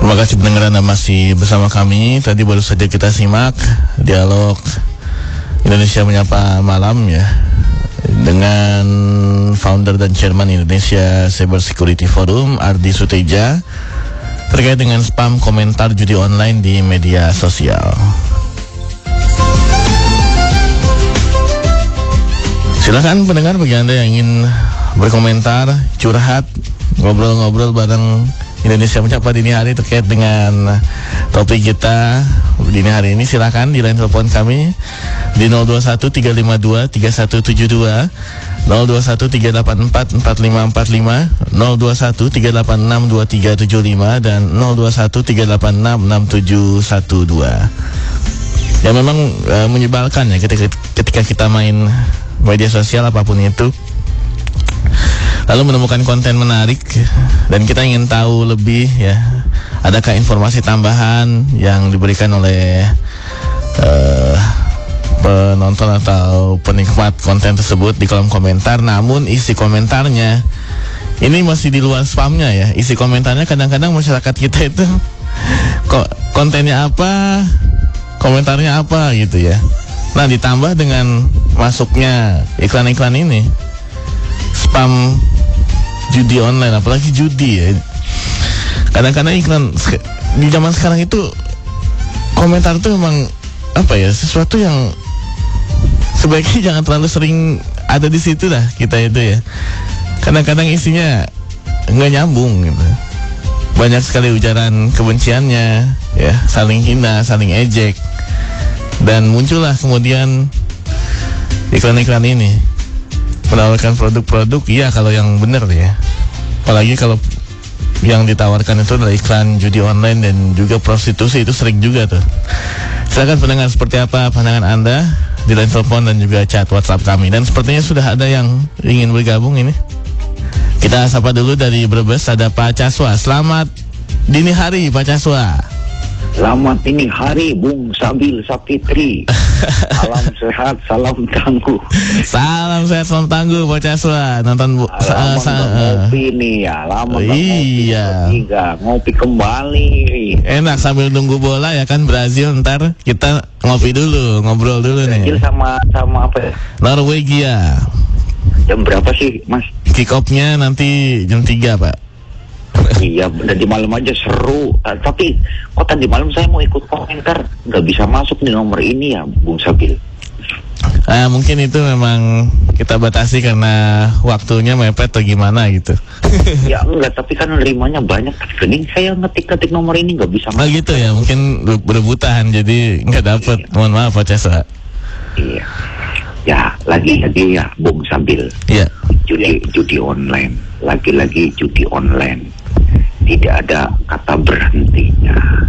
Terima kasih pendengar Anda masih bersama kami. Tadi baru saja kita simak dialog Indonesia Menyapa Malam ya, dengan founder dan chairman Indonesia Cyber Security Forum, Ardi Suteja, terkait dengan spam komentar judi online di media sosial. Silakan pendengar, bagi Anda yang ingin berkomentar, curhat, ngobrol-ngobrol bareng Indonesia Menyapa dini hari terkait dengan topik kita dini hari ini, silakan di line telepon kami di 0213523172, 0213844545, 0213862375 dan 0213866712. Ya memang menyebalkan ya ketika kita main media sosial apapun itu, lalu menemukan konten menarik dan kita ingin tahu lebih ya, adakah informasi tambahan yang diberikan oleh penonton atau penikmat konten tersebut di kolom komentar, namun isi komentarnya ini masih di luar spamnya ya. Isi komentarnya kadang-kadang masyarakat kita itu kok kontennya apa, komentarnya apa gitu ya. Nah, ditambah dengan masuknya iklan-iklan ini, spam judi online, apalagi judi ya. Kadang-kadang iklan di zaman sekarang itu, komentar itu memang apa ya, sesuatu yang sebaiknya jangan terlalu sering ada di situ dah kita itu ya. Kadang-kadang isinya nggak nyambung gitu. Banyak sekali ujaran kebenciannya ya, saling hina, saling ejek. Dan muncullah kemudian iklan-iklan ini menawarkan produk-produk, iya kalau yang benar ya. Apalagi kalau yang ditawarkan itu adalah iklan judi online dan juga prostitusi, itu sering juga tuh. Silakan pendengar, seperti apa pandangan Anda di line telepon dan juga chat WhatsApp kami. Dan sepertinya sudah ada yang ingin bergabung ini. Kita sapa dulu dari Brebes, ada Pak Caswa. Selamat dini hari Pak Caswa. Selamat dini hari Bung Sabil Sapitri. Salam sehat, salam tangguh. Salam sehat, salam tangguh Pak Caswa. Nonton ngopi nih ya, lama iya. Ngopi kembali. Enak sambil nunggu bola ya kan, Brazil, ntar kita ngopi dulu, ngobrol dulu nih. Brazil sama apa ya? Norwegia. Jam berapa sih Mas? Kick off-nya nanti jam 3 Pak. Iya, tadi malam aja seru. Tapi kok tadi malam saya mau ikut komentar, nggak bisa masuk di nomor ini ya, Bung Sabil. Mungkin itu memang kita batasi karena waktunya mepet atau gimana gitu. Ya enggak, tapi kan nerimanya banyak. Jadi saya ngetik nomor ini nggak bisa masuk. Gitu ya, mungkin berebutan jadi nggak dapet. Iya. Mohon maaf Pak Cesa. Iya. Ya, lagi-lagi ya, Bung Sabil. Iya. Judi online, lagi-lagi judi online. Tidak ada kata berhentinya.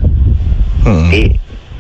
Jadi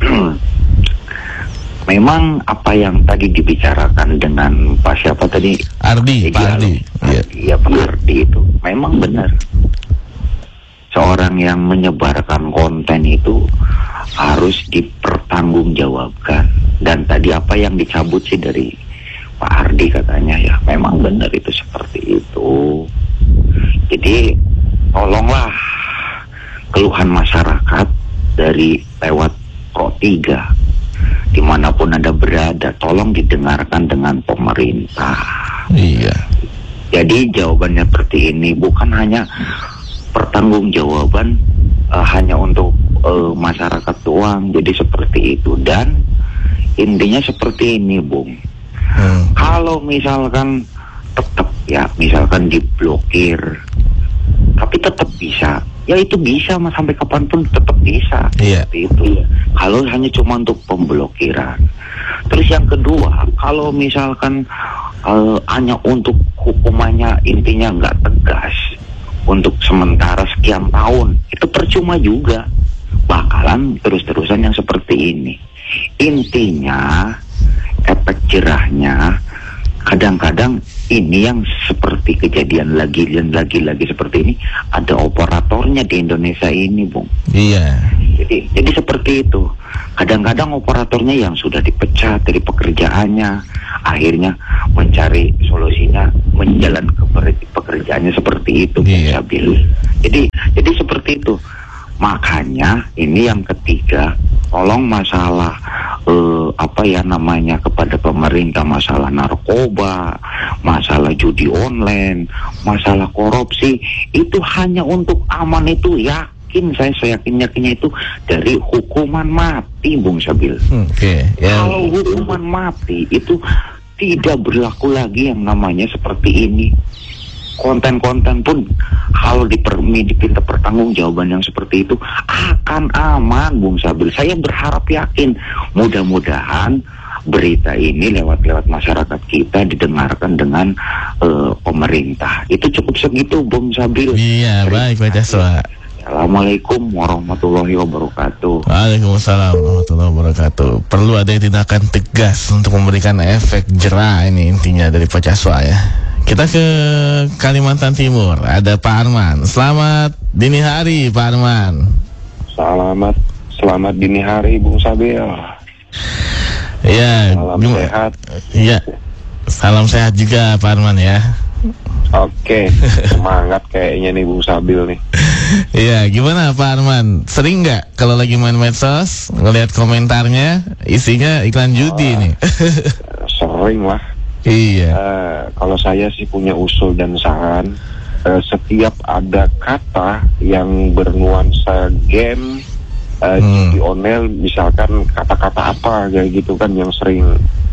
memang apa yang tadi dibicarakan dengan Pak siapa tadi? Ardi, Pak Ardi. Iya, Pak Ardi itu memang benar. Seorang yang menyebarkan konten itu harus dipertanggungjawabkan. Dan tadi apa yang dicabut sih dari Pak Ardi katanya ya, memang benar itu seperti itu. Jadi tolonglah keluhan masyarakat dari lewat Pro3 dimanapun Anda berada, tolong didengarkan dengan pemerintah. Iya. Jadi jawabannya seperti ini, bukan hanya pertanggungjawaban hanya untuk masyarakat doang. Jadi seperti itu. Dan intinya seperti ini Bung, kalau misalkan tetap ya, misalkan diblokir, tapi tetap bisa, ya itu bisa mas, sampai kapanpun tetap bisa. Iya. Seperti itu ya. Kalau hanya cuma untuk pemblokiran. Terus yang kedua, kalau misalkan hanya untuk hukumannya intinya nggak tegas untuk sementara sekian tahun, itu percuma juga, bakalan terus-terusan yang seperti ini. Intinya efek jerahnya kadang-kadang ini yang seperti kejadian lagi seperti ini, ada operatornya di Indonesia ini Bung. Iya. Jadi seperti itu. Kadang-kadang operatornya yang sudah dipecat dari pekerjaannya, akhirnya mencari solusinya menjalankan pekerjaannya seperti itu. Iya. Jadi seperti itu. Makanya ini yang ketiga, tolong masalah kepada pemerintah, masalah narkoba, masalah judi online, masalah korupsi, itu hanya untuk aman itu saya yakinnya itu dari hukuman mati, Bung Sabil. Kalau hukuman mati itu tidak berlaku lagi yang namanya seperti ini. Konten-konten pun kalau dipinta pertanggungjawaban yang seperti itu akan aman, Bung Sabil. Saya berharap yakin, mudah-mudahan berita ini lewat masyarakat kita didengarkan dengan pemerintah. Itu cukup segitu, Bung Sabil. Iya, baik Pak Jaswa. Assalamualaikum warahmatullahi wabarakatuh. Waalaikumsalam warahmatullahi wabarakatuh. Perlu ada tindakan tegas untuk memberikan efek jera, ini intinya dari Pak Jaswa ya. Kita ke Kalimantan Timur, ada Pak Arman. Selamat dini hari, Pak Arman. Selamat dini hari, Bung Sabil. Ya, salam sehat. Iya, salam sehat juga, Pak Arman ya. Oke, semangat kayaknya nih Bung Sabil nih. Iya, gimana Pak Arman? Sering nggak kalau lagi main medsos ngelihat komentarnya isinya iklan judi nih? Sering lah. Iya. Kalau saya sih punya usul dan saran, setiap ada kata yang bernuansa game, judi online, misalkan kata-kata apa kayak gitu kan yang sering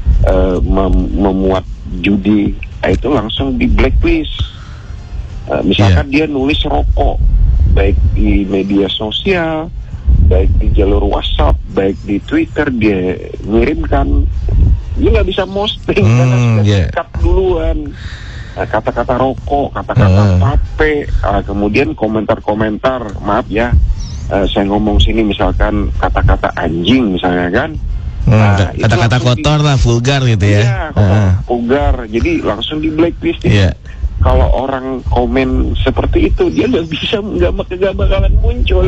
memuat judi, itu langsung di blacklist. Misalkan dia nulis rokok, baik di media sosial, baik di jalur WhatsApp, baik di Twitter, dia ngirimkan, dia nggak bisa posting karena sudah sikat duluan. Kata-kata rokok, kata-kata vape, kemudian komentar-komentar, maaf ya, saya ngomong sini misalkan kata-kata anjing misalnya kan. Kata-kata kotor lah, vulgar gitu ya. Iya, vulgar. Jadi langsung di blacklist. Iya. Kalau orang komen seperti itu, dia nggak bakalan muncul.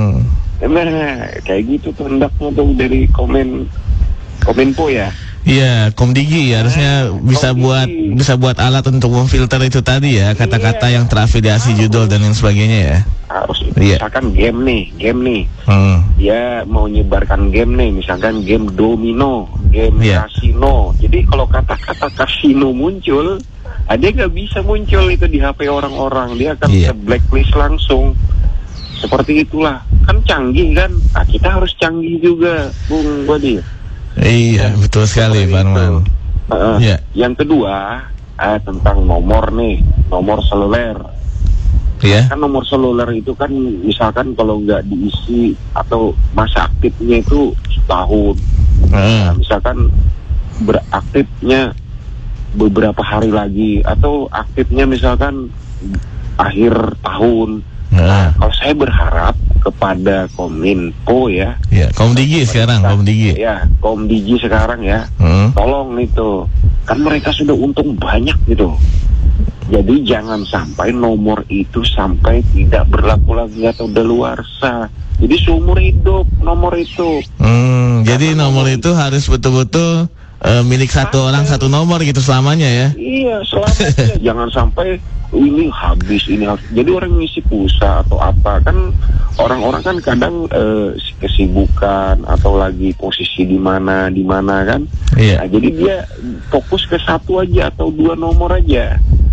Nah, kayak gitu tuh hendaknya tuh dari Kominfo ya. Iya, Komdigi harusnya bisa buat alat untuk memfilter itu tadi ya, kata-kata yang terafiliasi judul dan lain sebagainya ya. Harus misalkan game nih. Dia mau nyebarkan game nih, misalkan game domino, game kasino. Jadi kalau kata-kata kasino muncul, dia nggak bisa muncul itu di HP orang-orang, dia akan blacklist langsung. Seperti itulah, kan canggih kan? Kita harus canggih juga, Bung Wadi. Iya, betul sekali, Pak Arman. Yang kedua, tentang nomor seluler. Kan nomor seluler itu kan misalkan kalau nggak diisi atau masa aktifnya itu setahun, misalkan beraktifnya beberapa hari lagi atau aktifnya misalkan akhir tahun. Kalau saya berharap kepada Kominfo ya. Komdigi sekarang, Komdigi. Ya, Komdigi sekarang ya. Tolong itu, kan mereka sudah untung banyak gitu. Jadi jangan sampai nomor itu sampai tidak berlaku lagi atau daluarsa. Jadi seumur hidup nomor itu. Jadi nomor itu harus betul-betul milik satu orang satu nomor gitu selamanya ya. Iya, selamanya. Jangan sampai ini habis, ini harus. Jadi orang ngisi pulsa atau apa kan, orang-orang kan kadang kesibukan atau lagi posisi di mana kan. Nah, jadi dia fokus ke satu aja atau dua nomor aja.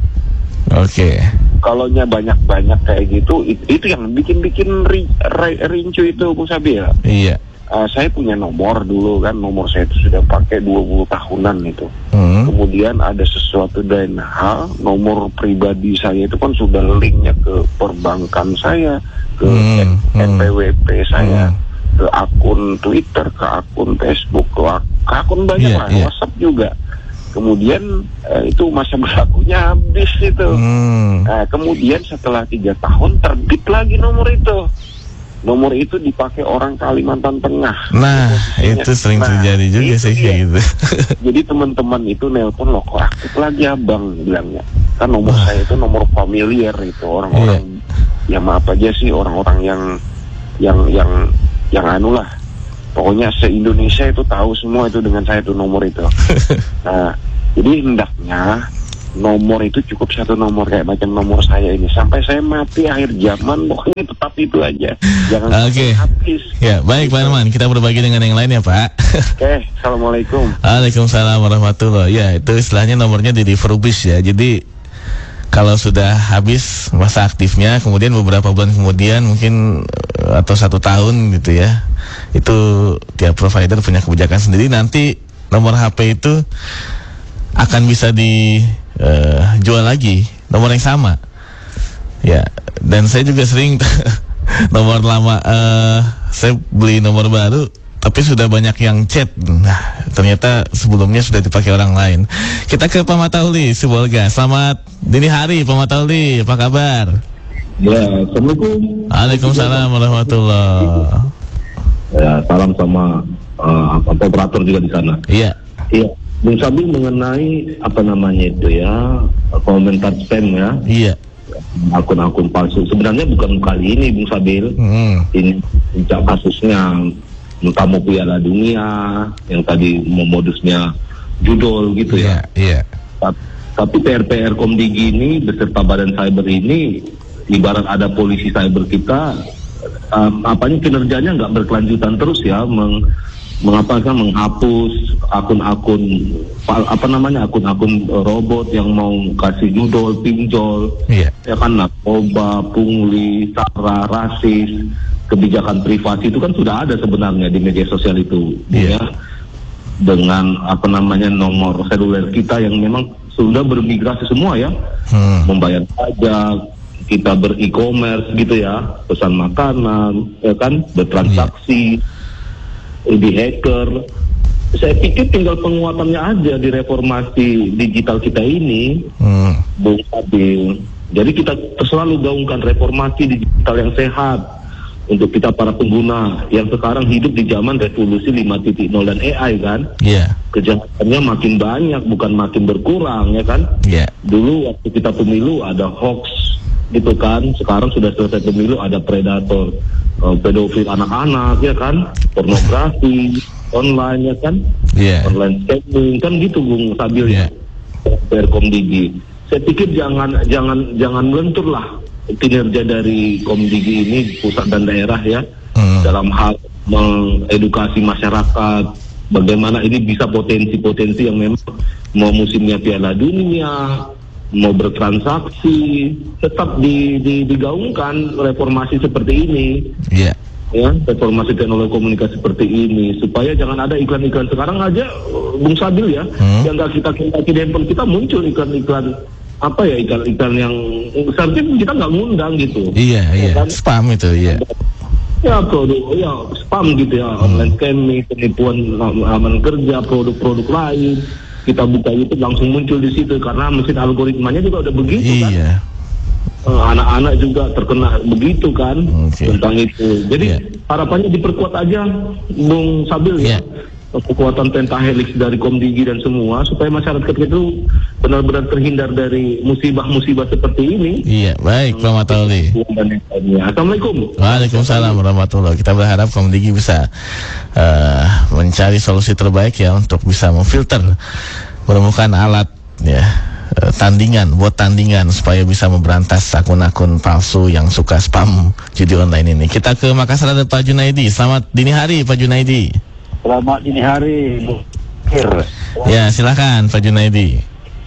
Kalonya banyak kayak gitu, itu yang bikin rincu itu, Bung Sabil. Iya. Saya punya nomor dulu kan, nomor saya itu sudah pakai 20 tahunan itu. Kemudian ada sesuatu dan hal, nomor pribadi saya itu kan sudah linknya ke perbankan saya, ke NPWP saya, ke akun Twitter, ke akun Facebook, ke akun banyak lah, WhatsApp juga. Kemudian itu masa berlakunya habis itu. Kemudian setelah 3 tahun terbit lagi nomor itu. Nomor itu dipakai orang Kalimantan Tengah. Nah, itu sering terjadi juga sih kayak gitu. Jadi teman-teman itu nelpon, loh kok aktif lagi abang, bilangnya. Kan nomor saya itu nomor familiar itu, orang-orang ya maaf aja sih, orang-orang yang anu lah. Pokoknya se-Indonesia itu tahu semua itu dengan saya itu nomor itu. Nah, jadi hendaknya nomor itu cukup satu nomor kayak macam nomor saya ini sampai saya mati akhir zaman, pokoknya tetap itu aja, jangan habis. Ya baik Pak Arman, kita berbagi dengan yang lain ya Pak. Oke, assalamualaikum. Waalaikumsalam warahmatullahi. Ya itu istilahnya nomornya di refurbish ya, jadi kalau sudah habis masa aktifnya, kemudian beberapa bulan kemudian mungkin atau 1 tahun gitu ya, itu tiap provider punya kebijakan sendiri, nanti nomor HP itu akan bisa dijual lagi nomor yang sama ya. Dan saya juga sering nomor lama, saya beli nomor baru tapi sudah banyak yang chat, nah ternyata sebelumnya sudah dipakai orang lain. Kita ke Pak Matauli Sibolga. Selamat dini hari Pak Matauli, apa kabar? Ya, assalamualaikum. Waalaikumsalam warahmatullahi. Ya, salam sama operator juga di sana. Iya. Iya, Bung Sabil mengenai apa namanya itu ya, komentar spam ya. Iya. Akun-akun palsu. Sebenarnya bukan kali ini Bung Sabil. Ini puncak kasusnya entah mau Piala Dunia yang tadi modusnya judul gitu ya. Iya. Tapi PR Komdigi ini beserta Badan Cyber ini ibarat ada polisi cyber kita, kinerjanya nggak berkelanjutan terus ya, menghapus akun-akun akun-akun robot yang mau kasih judul, pinjol, ya kan, narkoba, pungli, sara, rasis, kebijakan privasi itu kan sudah ada sebenarnya di media sosial itu, ya, dengan nomor seluler kita yang memang sudah bermigrasi semua ya, membayar pajak, kita ber-e-commerce gitu ya, pesan makanan, ya kan, bertransaksi, di hacker. Saya pikir tinggal penguatannya aja di reformasi digital kita ini, Bung Sabil. Jadi kita selalu gaungkan reformasi digital yang sehat untuk kita para pengguna yang sekarang hidup di zaman revolusi 5.0 dan AI kan. Kejahatannya makin banyak bukan makin berkurang ya kan. Dulu waktu kita pemilu ada hoax gitu kan, sekarang sudah selesai pemilu ada predator, pedofil anak-anak ya kan, pornografi online ya kan, online scamming kan gitu Bung Sabil ya. Komdigi, saya pikir jangan melentur lah kinerja dari Komdigi ini pusat dan daerah ya, dalam hal mengedukasi masyarakat bagaimana ini bisa potensi-potensi yang memang mau musimnya Piala Dunia, mau bertransaksi, tetap digaungkan reformasi seperti ini. Ya, reformasi teknologi komunikasi seperti ini, supaya jangan ada iklan-iklan. Sekarang aja Bung Sabil ya, yang nggak kita kontak di handphone kita muncul iklan-iklan iklan-iklan yang seharusnya kita nggak ngundang gitu. Ya kan? Spam itu ya, spam gitu ya, online scamming, penipuan aman kerja, produk-produk lain. Kita buka YouTube langsung muncul di situ karena mesin algoritmanya juga udah begitu kan. Anak-anak juga terkena begitu kan tentang itu. Jadi harapannya diperkuat aja Bung Sabil ya. Kekuatan pentahelix dari Komdigi dan semua supaya masyarakat itu benar-benar terhindar dari musibah-musibah seperti ini. Baik Pak Matauli. Assalamualaikum. Waalaikumsalam warahmatullahi. Kita berharap Komdigi bisa mencari solusi terbaik ya untuk bisa memfilter, menemukan alat bot tandingan supaya bisa memberantas akun-akun palsu yang suka spam judi online ini. Kita ke Makassar, ada Pak Junaidi. Selamat dini hari Pak Junaidi. Selamat dini hari. Ya, silakan Pak Junaidi.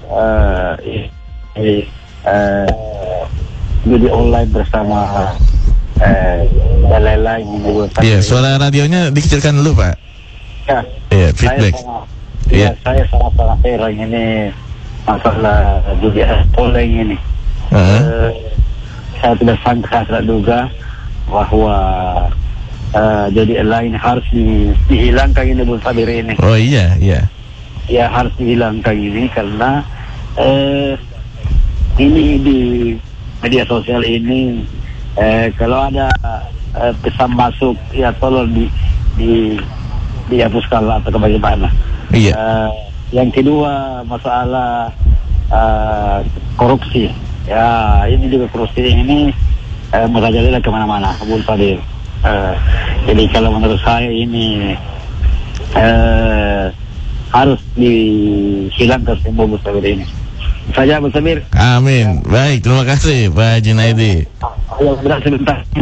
Judi online bersama lain-lain. Suara radionya dikecilkan dulu Pak. Feedback. Saya sangat-sangat heran ini masalah judi online ini. Saya tidak sangka, saya tidak duga bahwa jadi lain harus dihilangkan ini Bung Sabil ini. Ya harus dihilangkan ini karena ini di media sosial ini kalau ada pesan masuk ya tolong dihapuskan atau bagaimana. Yang kedua masalah korupsi. Ya ini juga korupsi ini merajalela kemana-mana Bung Sabil. Jadi kalau menurut saya ini harus dihilangkan semua Bung Sabil ini. saja, Bu Samir. Amin. Baik, terima kasih Pak Junaidi. Ayo, sebentar.